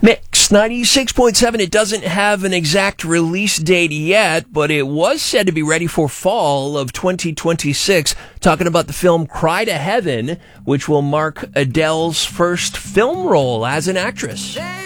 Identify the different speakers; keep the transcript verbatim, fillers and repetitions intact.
Speaker 1: Mix ninety-six point seven. It doesn't have an exact release date yet, but it was said to be ready for fall of twenty twenty-six. Talking about the film Cry to Heaven, which will mark Adele's first film role as an actress.